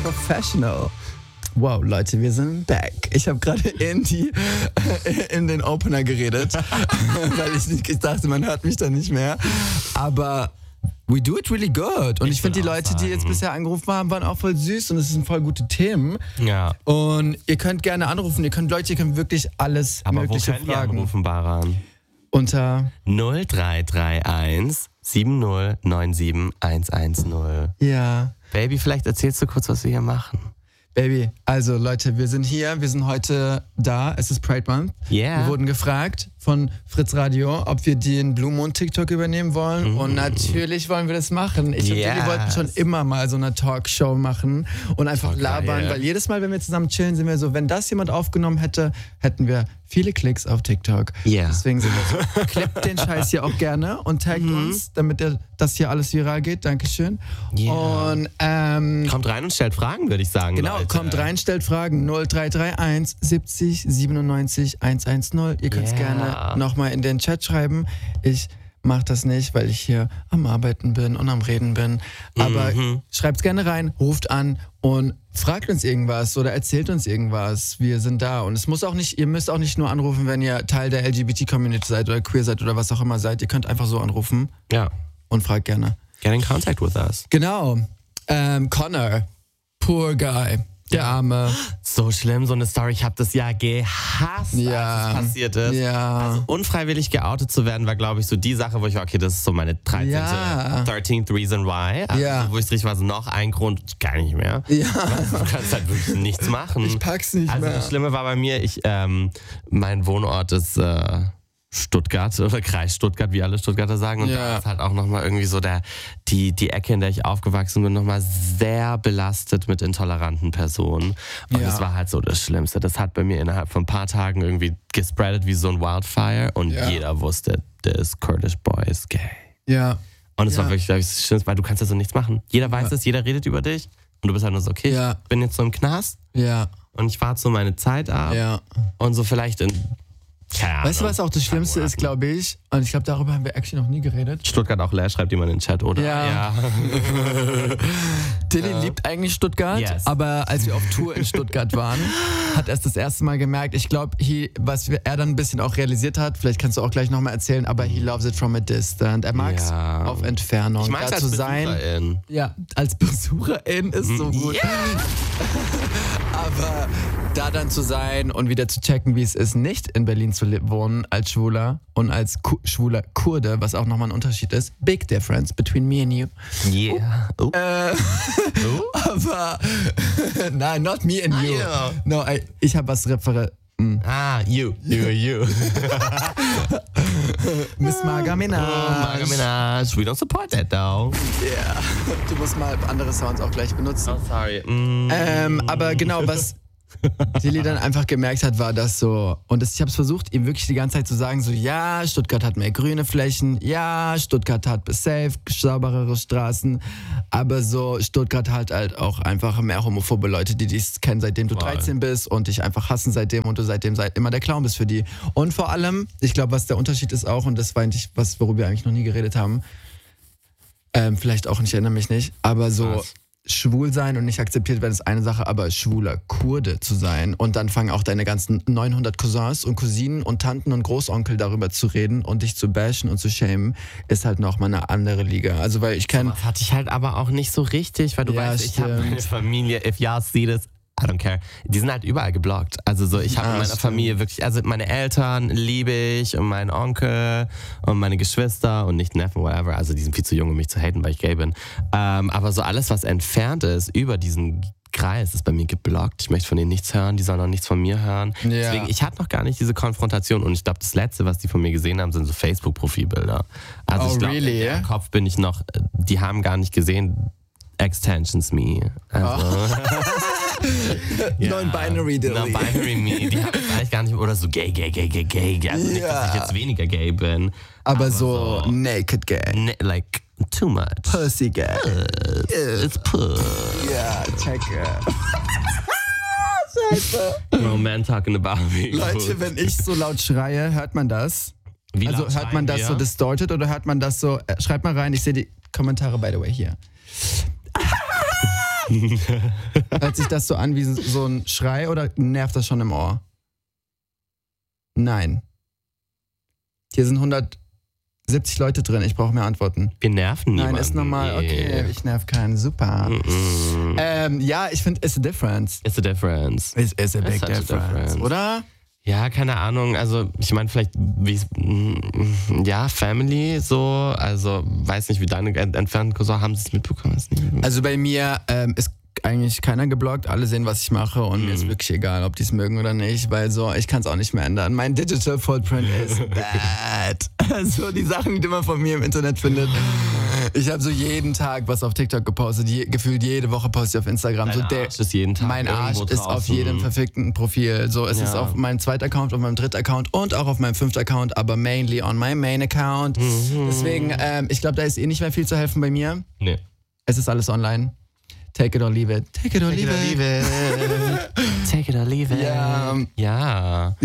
Professional. Wow, Leute, wir sind back. Ich habe gerade in den Opener geredet, weil ich dachte, man hört mich dann nicht mehr. Aber we do it really good. Und ich finde, die Leute, die jetzt bisher angerufen haben, waren auch voll süß und es sind voll gute Themen. Ja. Und ihr könnt gerne anrufen. Ihr könnt wirklich alles Mögliche fragen. Aber wo können die anrufen, Baran? Unter 0331 7097 110. Ja. Baby, vielleicht erzählst du kurz, was wir hier machen. Baby, also Leute, wir sind heute da, es ist Pride Month. Yeah. Wir wurden gefragt von Fritz Radio, ob wir den Blue Moon TikTok übernehmen wollen und natürlich wollen wir das machen. Ich und Dilly wollten schon immer mal so eine Talkshow machen und einfach labern, weil jedes Mal, wenn wir zusammen chillen, sind wir so, wenn das jemand aufgenommen hätte, hätten wir viele Klicks auf TikTok. Yeah. Deswegen sind wir so, klippt den Scheiß hier auch gerne und taggt uns, damit das hier alles viral geht. Dankeschön. Yeah. Und kommt rein und stellt Fragen, würde ich sagen. genau, Leute. kommt rein, stellt Fragen 0331 70 97 110. Ihr könnt es gerne nochmal in den Chat schreiben. Ich mache das nicht, weil ich hier am Arbeiten bin und am Reden bin. Aber schreibt es gerne rein, ruft an und fragt uns irgendwas oder erzählt uns irgendwas. Wir sind da. Und ihr müsst auch nicht nur anrufen, wenn ihr Teil der LGBT-Community seid oder queer seid oder was auch immer seid. Ihr könnt einfach so anrufen und fragt gerne. Get in contact with us. Genau. Connor, poor guy. Der Arme. So schlimm, so eine Story. Ich habe das ja gehasst, als es passiert ist. Ja. Also unfreiwillig geoutet zu werden, war, glaube ich, so die Sache, wo ich war, okay, das ist so meine 13th Reason Why. Also, wo ich richtig war, so noch ein Grund, gar nicht mehr. Ja. Du kannst halt wirklich nichts machen. Ich pack's nicht mehr. Also das Schlimme war bei mir, mein Wohnort ist Stuttgart oder Kreis Stuttgart, wie alle Stuttgarter sagen. Und da ist halt auch nochmal irgendwie so die Ecke, in der ich aufgewachsen bin, nochmal sehr belastet mit intoleranten Personen. Und das war halt so das Schlimmste. Das hat bei mir innerhalb von ein paar Tagen irgendwie gespreadet wie so ein Wildfire und jeder wusste, this Kurdish boy is gay. Ja. Und es war wirklich, glaube ich, das Schlimmste, weil du kannst ja so nichts machen. Jeder weiß es, jeder redet über dich und du bist halt nur so, okay, ich bin jetzt so im Knast und ich warte so meine Zeit ab und so vielleicht in weißt du, was auch das Schlimmste ist, glaube ich? Und ich glaube, darüber haben wir actually noch nie geredet. Stuttgart auch leer, schreibt jemand in den Chat, oder? Ja. Dilly liebt eigentlich Stuttgart, aber als wir auf Tour in Stuttgart waren, hat er es das erste Mal gemerkt. Ich glaube, was er dann ein bisschen auch realisiert hat, vielleicht kannst du auch gleich nochmal erzählen, aber he loves it from a distance. Er mag es auf Entfernung. Ich mag es als Besucherin. Ja, als Besucherin ist so gut. Aber da dann zu sein und wieder zu checken, wie es ist, nicht in Berlin zu wohnen als Schwuler und als schwuler Kurde, was auch nochmal ein Unterschied ist. Big difference between me and you. Yeah. Aber nein, not me and you. No, ich habe was you. Miss Marga Minaj. Marga Minaj. We don't support that, though. Yeah. Du musst mal andere Sounds auch gleich benutzen. Oh, sorry. Aber genau, was Dilly dann einfach gemerkt hat, war das so, und ich habe es versucht, ihm wirklich die ganze Zeit zu sagen, so, ja, Stuttgart hat mehr grüne Flächen, ja, Stuttgart hat safe, sauberere Straßen, aber so, Stuttgart hat halt auch einfach mehr homophobe Leute, die dich kennen, seitdem du 13 bist und dich einfach hassen seitdem und du seitdem immer der Clown bist für die. Und vor allem, ich glaube, was der Unterschied ist auch, und das war eigentlich was, worüber wir eigentlich noch nie geredet haben, vielleicht auch, ich erinnere mich nicht, aber so, schwul sein und nicht akzeptiert werden ist eine Sache, aber schwuler Kurde zu sein und dann fangen auch deine ganzen 900 Cousins und Cousinen und Tanten und Großonkel darüber zu reden und dich zu bashen und zu shamen, ist halt nochmal eine andere Liga. Also weil ich kenne... Das hatte ich halt aber auch nicht so richtig, weil du weißt, ich habe meine Familie, if y'all see this, I don't care. Die sind halt überall geblockt. Also so, ich habe in meiner Familie wirklich, also meine Eltern liebe ich und meinen Onkel und meine Geschwister und nicht Neffen, whatever. Also die sind viel zu jung, um mich zu haten, weil ich gay bin. Aber so alles, was entfernt ist über diesen Kreis, ist bei mir geblockt. Ich möchte von denen nichts hören, die sollen auch nichts von mir hören. Ja. Deswegen, ich hatte noch gar nicht diese Konfrontation und ich glaube, das Letzte, was die von mir gesehen haben, sind so Facebook-Profilbilder. Also ich glaube, really? im Kopf bin ich noch, die haben gar nicht gesehen, Extensions me. Also. Non-binary Dilly. Non-binary me. Die haben es eigentlich gar nicht, oder so gay. Also nicht, dass ich jetzt weniger gay bin. Aber so naked gay. Like, too much. Pussy gay. It's puss. Ja, check it. Scheiße. No man talking about me. Leute, wenn ich so laut schreie, hört man das? Wie also laut hört man das wir? so distorted oder hört man das so, schreibt mal rein, ich sehe die Kommentare by the way hier. Hört sich das so an wie so ein Schrei oder nervt das schon im Ohr? Nein. Hier sind 170 Leute drin, ich brauche mehr Antworten. Wir nerven niemanden. Nein, ist normal. Okay, ich nerv keinen. Super. Ja, ich finde, it's a difference. It's a difference. It's a big difference. Oder? Ja, keine Ahnung. Also, ich meine, vielleicht, Family so. Also, weiß nicht, wie deine entfernten Cousins haben sie es mitbekommen. Also, bei mir ist eigentlich keiner geblockt. Alle sehen, was ich mache und mir ist wirklich egal, ob die es mögen oder nicht, weil so, ich kann es auch nicht mehr ändern. Mein Digital Footprint ist bad. Also, die Sachen, die man von mir im Internet findet. Ich habe so jeden Tag was auf TikTok gepostet, gefühlt jede Woche poste ich auf Instagram. Dein Arsch ist jeden Tag mein Arsch ist auf jedem verfickten Profil. So, es ist auf meinem zweiten Account, auf meinem dritten Account und auch auf meinem fünften Account, aber mainly on my main Account. Deswegen, ich glaube, da ist nicht mehr viel zu helfen bei mir. Nee. Es ist alles online. Take it or leave it. Take it or leave it. Take it or leave it. Ja.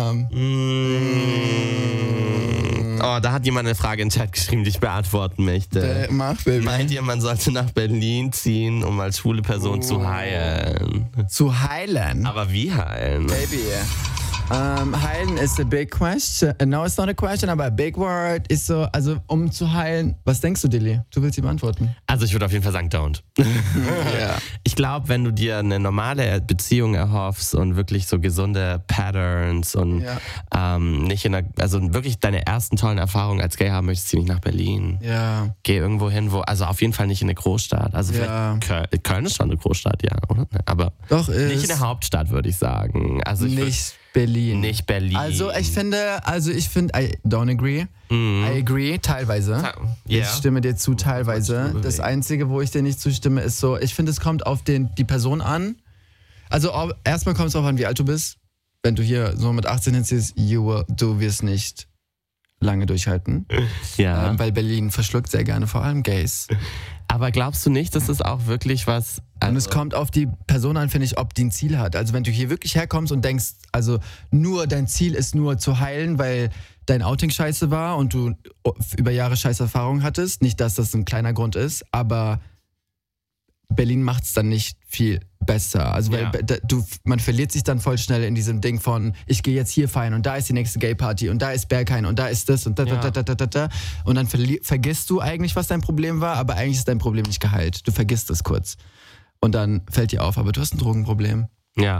Oh, da hat jemand eine Frage in den Chat geschrieben, die ich beantworten möchte. Mach, Baby. Meint ihr, man sollte nach Berlin ziehen, um als schwule Person zu heilen? Zu heilen? Aber wie heilen? Baby. Heilen is a big question. No, it's not a question, aber a big word ist so, also um zu heilen. Was denkst du, Dilly? Du willst sie beantworten. Also ich würde auf jeden Fall sagen, don't. Yeah. Ich glaube, wenn du dir eine normale Beziehung erhoffst und wirklich so gesunde Patterns und nicht also wirklich deine ersten tollen Erfahrungen als Gay haben möchtest, zieh nicht nach Berlin. Ja. Geh irgendwo hin, also auf jeden Fall nicht in eine Großstadt. Also vielleicht Köln ist schon eine Großstadt, ja, oder? Aber doch nicht in der Hauptstadt, würde ich sagen. Also Berlin. Nicht Berlin. Also ich finde, I don't agree. I agree, teilweise. Ich stimme dir zu, teilweise. Das Einzige, wo ich dir nicht zustimme, ist so, ich finde, es kommt auf die Person an. Also erstmal kommt es darauf an, wie alt du bist. Wenn du hier so mit 18 hinziehst, du wirst nicht lange durchhalten. Ja. Weil Berlin verschluckt sehr gerne, vor allem Gays. Aber glaubst du nicht, dass das auch wirklich was... Und es kommt auf die Person an, finde ich, ob die ein Ziel hat. Also wenn du hier wirklich herkommst und denkst, also dein Ziel ist nur zu heilen, weil dein Outing scheiße war und du über Jahre scheiße Erfahrungen hattest. Nicht, dass das ein kleiner Grund ist, aber Berlin macht es dann nicht viel besser. Also weil man verliert sich dann voll schnell in diesem Ding von, ich gehe jetzt hier feiern und da ist die nächste Gay-Party und da ist Berghain und da ist das und da. Und dann vergisst du eigentlich, was dein Problem war, aber eigentlich ist dein Problem nicht geheilt. Du vergisst es kurz. Und dann fällt dir auf, aber du hast ein Drogenproblem. Ja.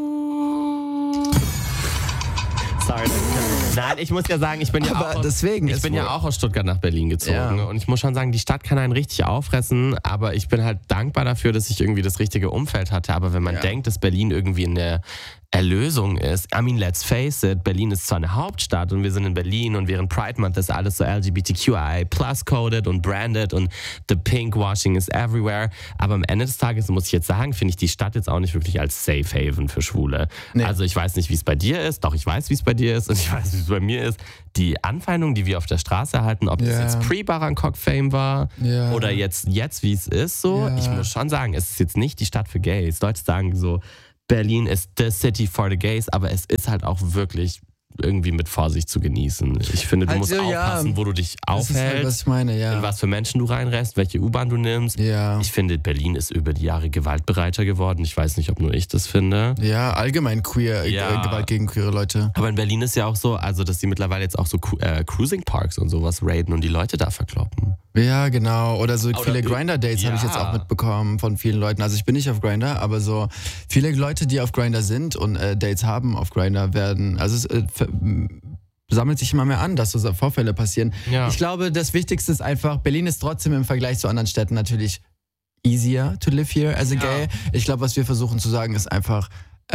Sorry. Nein, ich muss ja sagen, ich bin ja auch aus Stuttgart nach Berlin gezogen. Ja. Und ich muss schon sagen, die Stadt kann einen richtig auffressen, aber ich bin halt dankbar dafür, dass ich irgendwie das richtige Umfeld hatte. Aber wenn man denkt, dass Berlin irgendwie in der Erlösung ist, I mean, let's face it, Berlin ist zwar eine Hauptstadt und wir sind in Berlin und während Pride Month ist alles so LGBTQI plus coded und branded und the pink washing is everywhere. Aber am Ende des Tages, muss ich jetzt sagen, finde ich die Stadt jetzt auch nicht wirklich als Safe Haven für Schwule. Nee. Also ich weiß nicht, wie es bei dir ist, doch ich weiß, wie es bei dir ist und ich weiß, wie es bei mir ist. Die Anfeindungen, die wir auf der Straße erhalten, ob das jetzt Pre-Barankok-Fame war oder jetzt wie es ist, so, ich muss schon sagen, es ist jetzt nicht die Stadt für Gays. Leute sagen so, Berlin ist the city for the gays, aber es ist halt auch wirklich irgendwie mit Vorsicht zu genießen. Ich finde, du musst aufpassen, wo du dich aufhältst, das ist halt, was ich meine, in was für Menschen du reinrennst, welche U-Bahn du nimmst. Ja. Ich finde, Berlin ist über die Jahre gewaltbereiter geworden. Ich weiß nicht, ob nur ich das finde. Ja, allgemein Gewalt gegen queere Leute. Aber in Berlin ist ja auch so, also dass die mittlerweile jetzt auch so Cruising Parks und sowas raiden und die Leute da verkloppen. Ja, genau. Oder so viele Grindr-Dates habe ich jetzt auch mitbekommen von vielen Leuten. Also ich bin nicht auf Grindr, aber so viele Leute, die auf Grindr sind und Dates haben auf Grindr werden, also es sammelt sich immer mehr an, dass so Vorfälle passieren. Ja. Ich glaube, das Wichtigste ist einfach, Berlin ist trotzdem im Vergleich zu anderen Städten natürlich easier to live here as a gay. Ich glaube, was wir versuchen zu sagen, ist einfach,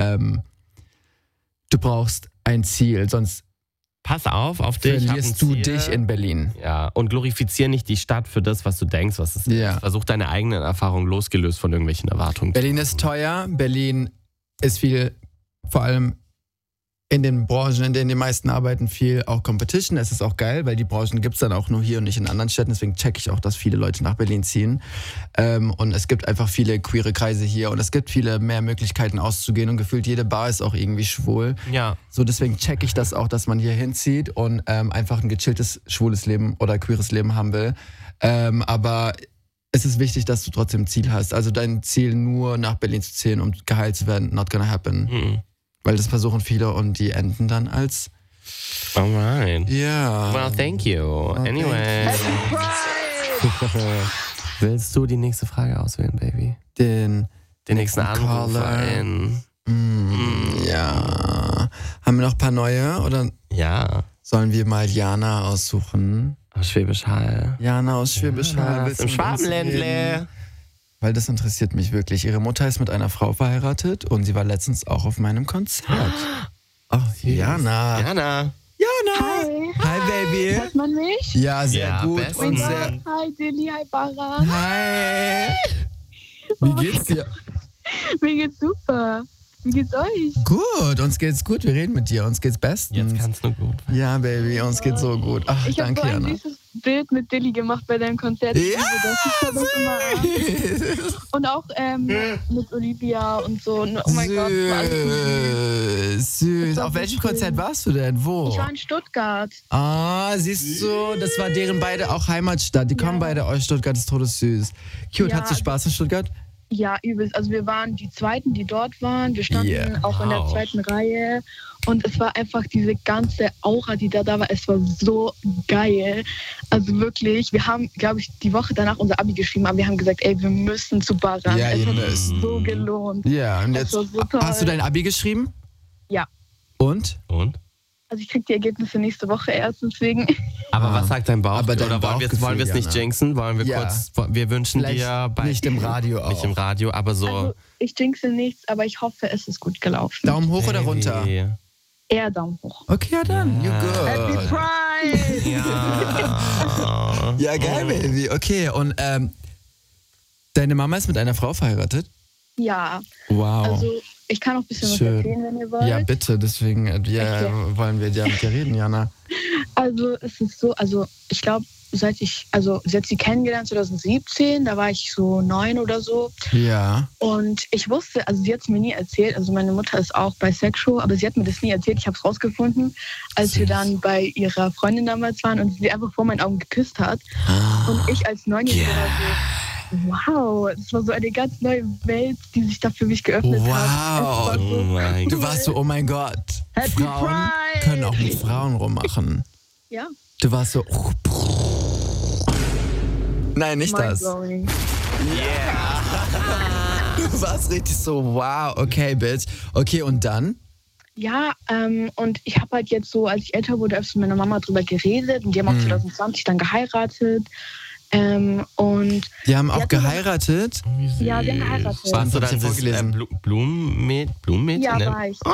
du brauchst ein Ziel, sonst pass auf dich. Verlierst du dich in Berlin. Ja, und glorifizier nicht die Stadt für das, was du denkst, was es ist. Versuch deine eigenen Erfahrungen losgelöst von irgendwelchen Erwartungen. Berlin ist teuer, Berlin ist viel, vor allem in den Branchen, in denen die meisten arbeiten, viel auch Competition. Es ist auch geil, weil die Branchen gibt es dann auch nur hier und nicht in anderen Städten. Deswegen checke ich auch, dass viele Leute nach Berlin ziehen. Und es gibt einfach viele queere Kreise hier und es gibt viele mehr Möglichkeiten auszugehen und gefühlt jede Bar ist auch irgendwie schwul. Ja. So, deswegen checke ich das auch, dass man hier hinzieht und einfach ein gechilltes, schwules Leben oder queeres Leben haben will. Aber es ist wichtig, dass du trotzdem ein Ziel hast. Also dein Ziel, nur nach Berlin zu ziehen, um geheilt zu werden, not gonna happen. Weil das versuchen viele und die enden dann als... Alright. Ja. Well, thank you. Anyway. Willst du die nächste Frage auswählen, Baby? Den nächsten Anrufer Ja. Haben wir noch ein paar neue? Oder sollen wir mal Jana aussuchen? Aus Schwäbisch Hall. Jana aus Schwäbisch Hall. Im Schwabenländle. Weil das interessiert mich wirklich. Ihre Mutter ist mit einer Frau verheiratet und sie war letztens auch auf meinem Konzert. Ach, Jana. Jana. Hi, Baby. Hört man mich? Ja, sehr gut. Und Hi, Dilly. Hi, Bara. Hi. Wie geht's dir? Mir geht's super. Wie geht's euch? Gut, uns geht's gut. Wir reden mit dir. Uns geht's bestens. Jetzt kann's nur gut. Ja, Baby, uns geht's so gut. Ach, ich danke, Jana. Ich habe so ein süßes Bild mit Dilly gemacht bei deinem Konzert. Ja, und auch mit Olivia und so. Oh mein Gott. Süß. Auf welchem Konzert warst du denn? Wo? Ich war in Stuttgart. Ah, siehst du, das war deren beide auch Heimatstadt. Die kommen beide aus Stuttgart, das ist todessüß. Cute, Ja, hattest du Spaß in Stuttgart? Ja, übelst. Also wir waren die Zweiten, die dort waren. Wir standen auch in der zweiten Reihe. Und es war einfach diese ganze Aura, die da war. Es war so geil. Also wirklich, wir haben, glaube ich, die Woche danach unser Abi geschrieben, aber wir haben gesagt, ey, wir müssen zu Baran. Ja, es hat so gelohnt. Ja, und Es jetzt war so toll. hast du dein Abi geschrieben? Ja. Und? Also ich krieg die Ergebnisse nächste Woche erst, deswegen. Aber was sagt dein Bauch? Aber dein Oder wollen wir es nicht jinxen? Wollen wir kurz, wir wünschen Vielleicht dir nicht im Radio auch. Nicht im Radio, aber so. Also ich jinxe nichts, aber ich hoffe, es ist gut gelaufen. Daumen hoch oder runter? Eher Daumen hoch. Okay, ja dann. Ja. You good. Happy Pride! Ja. Ja, geil, Baby. Okay, und deine Mama ist mit einer Frau verheiratet? Ja. Wow. Also ich kann auch ein bisschen was Schön. erzählen, wenn ihr wollt. Ja, bitte, deswegen wollen wir ja mit dir reden, Jana. Also es ist so, also ich glaube, sie hat sie kennengelernt 2017, da war ich so 9 oder so. Ja. Und ich wusste, also sie hat es mir nie erzählt, also meine Mutter ist auch bisexual, aber sie hat mir das nie erzählt, ich habe es rausgefunden, als wir dann bei ihrer Freundin damals waren und sie einfach vor meinen Augen geküsst hat. Und ich als 9-Jährige war so, wow, das war so eine ganz neue Welt, die sich da für mich geöffnet hat. Wow. So Du warst so, oh mein Gott, Happy Frauen Pride. können auch mit Frauen rummachen. Ja. Du warst so, nein, nicht das. Mindblowing. Du warst richtig so, wow, okay, Bitch. Okay, und dann? Ja, und ich habe halt jetzt so, als ich älter wurde, öfter mit meiner Mama drüber geredet und die haben auch 2020 dann geheiratet. Und die haben auch geheiratet? Ja, die haben geheiratet. Warst du dann das Blumenmädchen? Ja, war ich.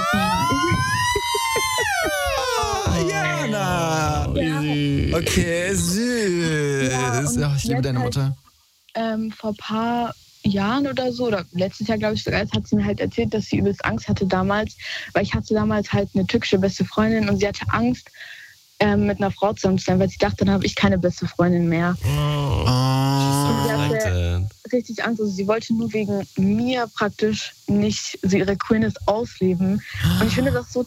Jana! Ja. Okay, süß. Ja, ich liebe deine Mutter. Vor ein paar Jahren oder so, oder letztes Jahr, glaube ich sogar, hat sie mir halt erzählt, dass sie übelst Angst hatte damals, weil ich hatte damals halt eine türkische beste Freundin und sie hatte Angst, mit einer Frau zusammen zu sein, weil sie dachte, dann habe ich keine beste Freundin mehr. Oh. Und sie hatte richtig Angst. Also sie wollte nur wegen mir praktisch nicht ihre Queerness ausleben. Und ich finde das so